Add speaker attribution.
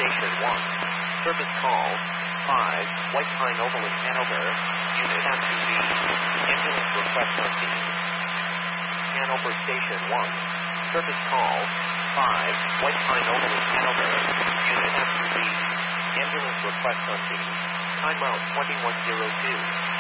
Speaker 1: Station 1. Service call 5, White Pine Oval in Hanover. Unit M2B. Ambulance request on scene. Hanover Station 1. Service call 5, White Pine Oval in Hanover. Unit M2B. Ambulance request on scene. Time out 2102.